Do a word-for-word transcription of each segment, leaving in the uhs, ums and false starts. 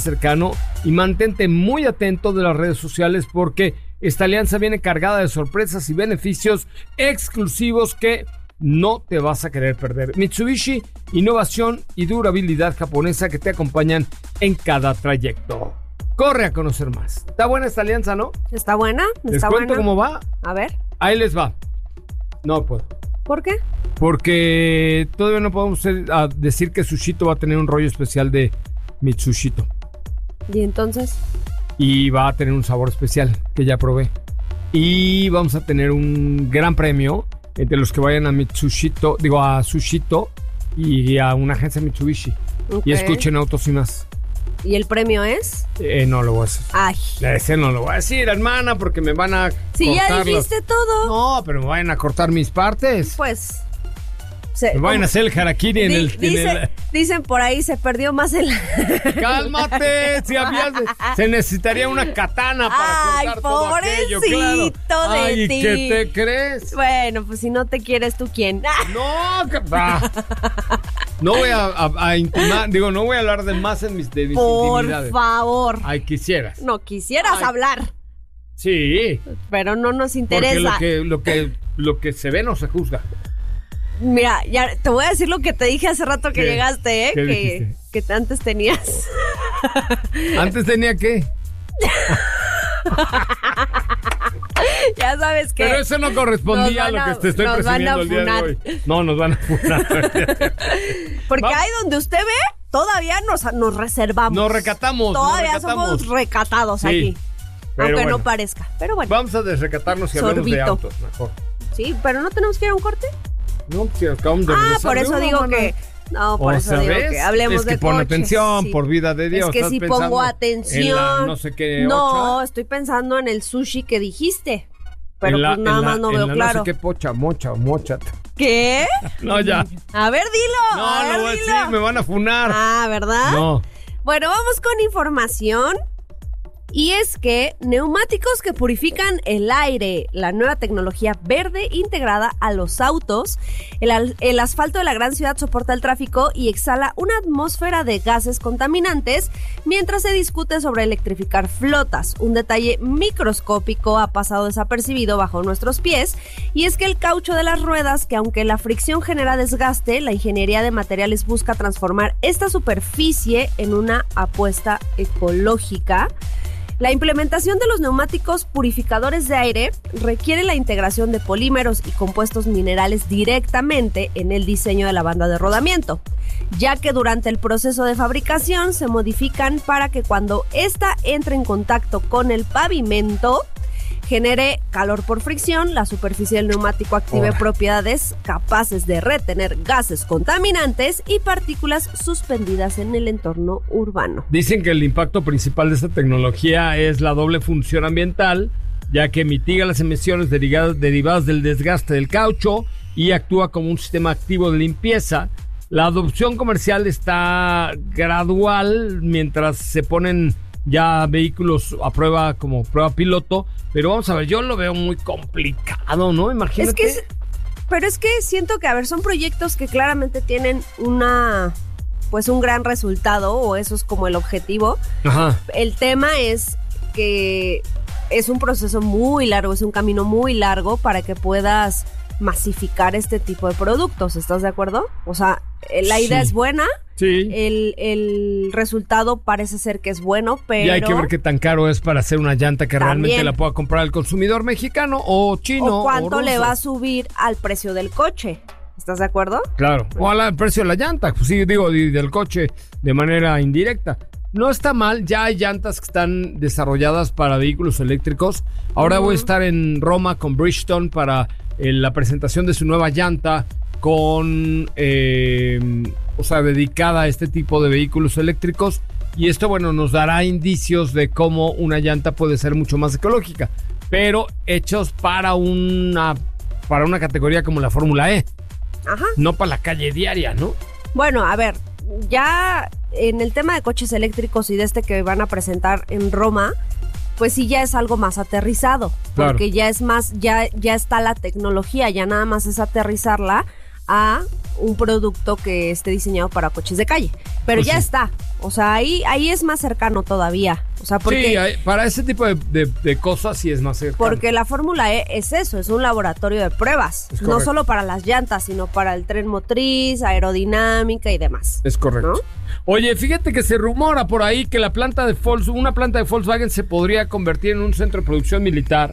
cercano y mantente muy atento de las redes sociales porque esta alianza viene cargada de sorpresas y beneficios exclusivos que no te vas a querer perder. Mitsubishi, innovación y durabilidad japonesa que te acompañan en cada trayecto. Corre a conocer más. Está buena esta alianza, ¿no? Está buena, está ¿Les cuento buena. cómo va? A ver. Ahí les va. No puedo. ¿Por qué? Porque todavía no podemos ser, a decir que Sushito va a tener un rollo especial de Mitsushito. ¿Y entonces? Y va a tener un sabor especial que ya probé. Y vamos a tener un gran premio entre los que vayan a Mitsushito, digo a Sushito y a una agencia Mitsubishi. Okay. Y escuchen Autos y Más. ¿Y el premio es? Eh, no lo voy a decir. Ay. Ese no lo voy a decir, hermana, porque me van a Si cortar ya dijiste los... todo. No, pero me van a cortar mis partes. Pues... Se, me van a hacer el harakiri en, el, dice, en el... Dicen por ahí, se perdió más en la... ¡Cálmate! Si habías de... Se necesitaría una katana para Ay, cortar todo aquello, claro. de Ay, ti. ¿qué te crees? Bueno, pues si no te quieres, ¿tú quién? No, que... ah. No voy a, a, a intimar, digo, no voy a hablar de más en mis, de mis por intimidades. Por favor. Ay, quisieras. No, quisieras Ay. hablar. Sí. Pero no nos interesa. Porque lo que, lo que, lo que se ve no se juzga. Mira, ya te voy a decir lo que te dije hace rato que ¿Qué? llegaste, ¿eh? ¿Qué que, que antes tenías. ¿Antes tenía qué? Ya sabes que... Pero eso no correspondía a lo que te estoy presumiendo el día de hoy. No, nos van a funar. Porque Vamos. ahí donde usted ve, todavía nos, nos reservamos. Nos recatamos. Todavía nos recatamos. somos recatados sí, aquí. Aunque bueno. no parezca. Pero bueno. Vamos a desrecatarnos y hablemos de autos mejor. Sí, pero ¿no tenemos que ir a un corte? No, si acabamos de Ah, regresar. por eso no, digo no, no. que... No, por o eso sea, digo ¿ves? que hablemos es que de pon coches. atención, Sí. por vida de Dios. Es que ¿Estás si pensando pongo atención. en la no sé qué No, ocha? estoy pensando en el sushi que dijiste. Pero la, pues nada la, más no veo la claro. No sé qué pocha, mocha, mocha. ¿Qué? No, ya. A ver, dilo. No, a no ver, voy a dilo. decir, me van a funar. Ah, ¿verdad? No. Bueno, vamos con información. Y es que neumáticos que purifican el aire, la nueva tecnología verde integrada a los autos. El, el asfalto de la gran ciudad soporta el tráfico y exhala una atmósfera de gases contaminantes mientras se discute sobre electrificar flotas. Un detalle microscópico ha pasado desapercibido bajo nuestros pies, y es que el caucho de las ruedas, que aunque la fricción genera desgaste, la ingeniería de materiales busca transformar esta superficie en una apuesta ecológica. La implementación de los neumáticos purificadores de aire requiere la integración de polímeros y compuestos minerales directamente en el diseño de la banda de rodamiento, ya que durante el proceso de fabricación se modifican para que cuando ésta entre en contacto con el pavimento genere calor por fricción, la superficie del neumático active oh. propiedades capaces de retener gases contaminantes y partículas suspendidas en el entorno urbano. Dicen que el impacto principal de esta tecnología es la doble función ambiental, ya que mitiga las emisiones derivadas, derivadas del desgaste del caucho y actúa como un sistema activo de limpieza. La adopción comercial está gradual mientras se ponen ya vehículos a prueba como prueba piloto, pero vamos a ver, yo lo veo muy complicado, ¿no? Imagínate. Es que es, pero es que siento que, a ver, son proyectos que claramente tienen una, pues un gran resultado, o eso es como el objetivo. Ajá. El tema es que es un proceso muy largo, es un camino muy largo para que puedas masificar este tipo de productos, ¿estás de acuerdo? O sea, la idea sí. es buena. Sí. El, el resultado parece ser que es bueno, pero... Y hay que ver qué tan caro es para hacer una llanta que también realmente la pueda comprar el consumidor mexicano o chino. O cuánto o le va a subir al precio del coche. ¿Estás de acuerdo? Claro. O al precio de la llanta. Pues sí, digo, del coche de manera indirecta. No está mal, ya hay llantas que están desarrolladas para vehículos eléctricos. Ahora uh-huh. voy a estar en Roma con Bridgestone para eh, la presentación de su nueva llanta con... Eh, o sea, dedicada a este tipo de vehículos eléctricos. Y esto, bueno, nos dará indicios de cómo una llanta puede ser mucho más ecológica, pero hechos para una, para una categoría como la Fórmula E. Ajá. No para la calle diaria, ¿no? Bueno, a ver, ya en el tema de coches eléctricos y de este que van a presentar en Roma, pues sí ya es algo más aterrizado. Claro. Porque ya es más, ya, ya está la tecnología, ya nada más es aterrizarla a un producto que esté diseñado para coches de calle. Pero pues ya sí. está. O sea, ahí, ahí es más cercano todavía. O sea, porque, sí, hay, para ese tipo de, de, de cosas sí es más cercano. Porque la Fórmula E es eso, es un laboratorio de pruebas. No solo para las llantas, sino para el tren motriz, aerodinámica y demás. Es correcto. ¿No? Oye, fíjate que se rumora por ahí que la planta de Volkswagen, una planta de Volkswagen se podría convertir en un centro de producción militar.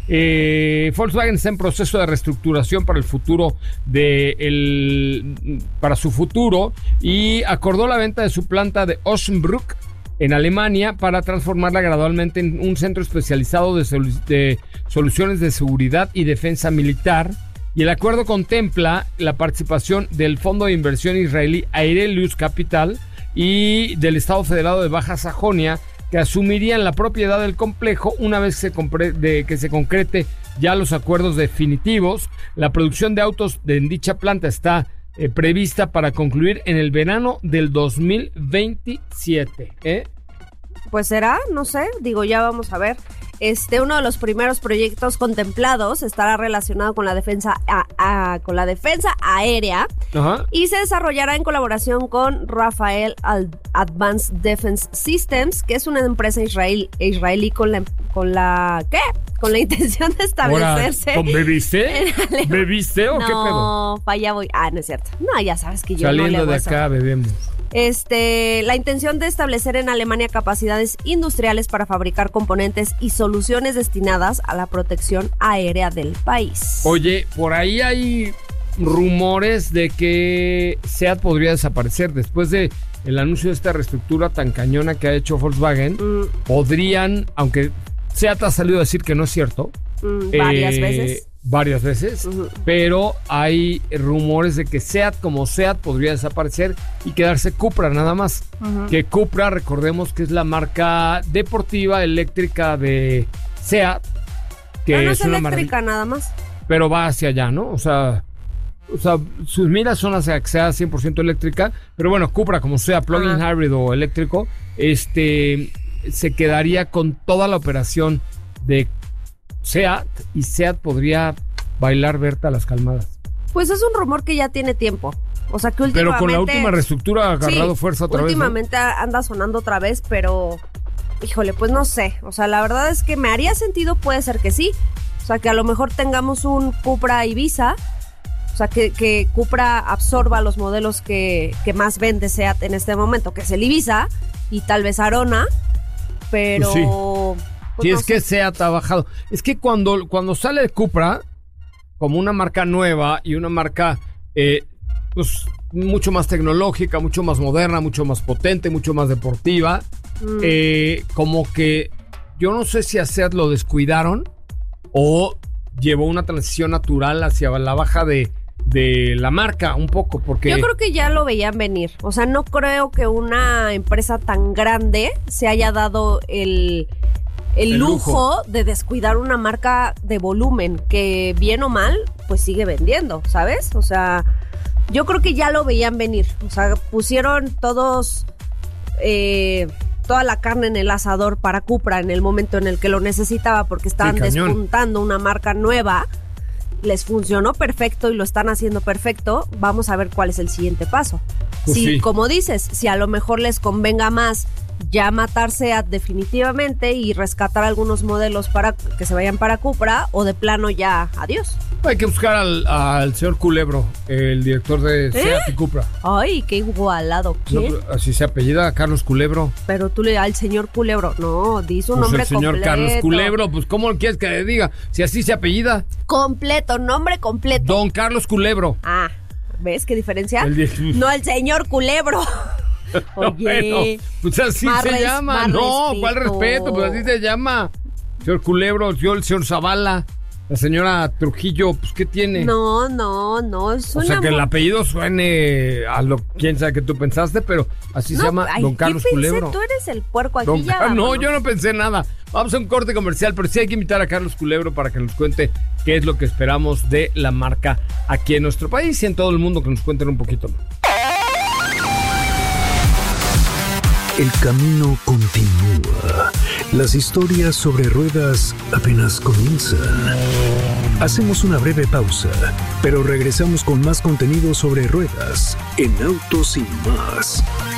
Eh, Volkswagen está en proceso de reestructuración para el futuro de el, para su futuro y acordó la venta de su planta de Osnabrück en Alemania para transformarla gradualmente en un centro especializado de, solu- de soluciones de seguridad y defensa militar. Y el acuerdo contempla la participación del fondo de inversión israelí Aurelius Capital y del Estado Federado de Baja Sajonia, que asumirían la propiedad del complejo una vez que se, compre- de, que se concrete ya los acuerdos definitivos. La producción de autos de en dicha planta está eh, prevista para concluir en el verano del dos mil veintisiete. ¿eh? Pues será, no sé, digo, ya vamos a ver. Este, uno de los primeros proyectos contemplados estará relacionado con la defensa a, a, con la defensa aérea. Ajá. Y se desarrollará en colaboración con Rafael Advanced Defense Systems, que es una empresa israel, israelí con la con la ¿qué? Con la intención de establecerse. Ahora, ¿bebiste? ¿Bebiste o no, qué pedo? No, para allá voy. Ah, no es cierto. No, ya sabes que yo Saliendo no le de acá eso. bebemos. Este, la intención de establecer en Alemania capacidades industriales para fabricar componentes y soluciones destinadas a la protección aérea del país. Oye, por ahí hay rumores de que SEAT podría desaparecer después de el anuncio de esta reestructura tan cañona que ha hecho Volkswagen. Mm. Podrían, aunque SEAT ha salido a decir que no es cierto. Mm, varias eh, veces. Varias veces, uh-huh. Pero hay rumores de que SEAT como SEAT podría desaparecer y quedarse Cupra nada más. Uh-huh. Que Cupra, recordemos que es la marca deportiva eléctrica de SEAT. Que no, no es, es una eléctrica maravilla, nada más. Pero va hacia allá, ¿no? O sea, o sea, sus miras son hacia que sea cien por ciento eléctrica. Pero bueno, Cupra como sea plug-in uh-huh. hybrid o eléctrico, este, se quedaría con toda la operación de SEAT y SEAT podría bailar Berta a las calmadas. Pues es un rumor que ya tiene tiempo. O sea que últimamente... Pero con la última reestructura ha agarrado sí, fuerza otra últimamente vez. Últimamente ¿no? anda sonando otra vez, pero... Híjole, pues no sé. O sea, la verdad es que me haría sentido, puede ser que sí. O sea, que a lo mejor tengamos un Cupra Ibiza. O sea, que, que Cupra absorba los modelos que, que más vende SEAT en este momento, que es el Ibiza y tal vez Arona. Pero... Pues sí. Pues sí, no es sé. que SEAT ha bajado. Es que cuando, cuando sale el Cupra, como una marca nueva y una marca eh, pues, mucho más tecnológica, mucho más moderna, mucho más potente, mucho más deportiva, mm. eh, como que yo no sé si a SEAT lo descuidaron o llevó una transición natural hacia la baja de, de la marca un poco, porque... Yo creo que ya lo veían venir. O sea, no creo que una empresa tan grande se haya dado el... El, el lujo, lujo de descuidar una marca de volumen que bien o mal, pues sigue vendiendo, ¿sabes? O sea, yo creo que ya lo veían venir. O sea, pusieron todos, eh, toda la carne en el asador para Cupra en el momento en el que lo necesitaba porque estaban despuntando una marca nueva. Les funcionó perfecto y lo están haciendo perfecto. Vamos a ver cuál es el siguiente paso. Pues si, sí. Como dices, si a lo mejor les convenga más ya matar SEAT definitivamente y rescatar algunos modelos para que se vayan para Cupra o de plano ya adiós. Hay que buscar al, al señor Culebro, el director de ¿Eh? SEAT y Cupra. Ay, qué igualado. ¿Quién? No, así se apellida, Carlos Culebro. Pero tú le al señor Culebro, no, di su pues nombre el señor completo. Carlos Culebro, pues ¿cómo quieres que le diga? Si así se apellida. Completo, nombre completo. Don Carlos Culebro. Ah, ¿ves qué diferencia? El no el señor Culebro. Oye, bueno, pues así se res, llama. No, respeto. ¿Cuál respeto? Pues así se llama. Señor Culebro, yo el señor Zavala, la señora Trujillo, pues ¿qué tiene? No, no, no. Es o sea, que el apellido suene a lo quién sabe que tú pensaste, pero así no, se llama ay, Don Carlos ¿qué pensé? Culebro. Tú eres el puerco aquí Don, ya. No, yo no pensé nada. Vamos a un corte comercial, pero sí hay que invitar a Carlos Culebro para que nos cuente qué es lo que esperamos de la marca aquí en nuestro país y en todo el mundo, que nos cuenten un poquito más. El camino continúa. Las historias sobre ruedas apenas comienzan. Hacemos una breve pausa, pero regresamos con más contenido sobre ruedas en Autos y Más.